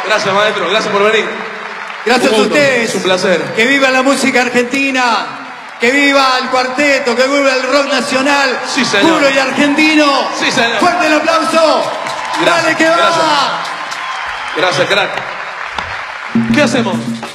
Gracias, maestro. Gracias por venir. Gracias a ustedes. Es un placer. Que viva la música argentina. Que viva el cuarteto. Que viva el rock nacional. Sí, señor. Puro y argentino. Sí, señor. Fuerte el aplauso. Gracias, Dale que va. gracias. Gracias, crack. ¿Qué hacemos?